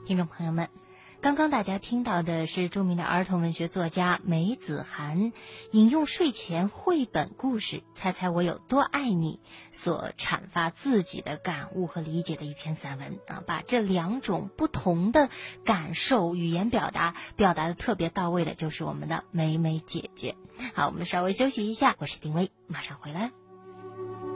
听众朋友们，刚刚大家听到的是著名的儿童文学作家梅子涵引用睡前绘本故事猜猜我有多爱你所阐发自己的感悟和理解的一篇散文啊，把这两种不同的感受语言表达的特别到位的就是我们的梅梅姐姐。好，我们稍微休息一下，我是丁薇，马上回来。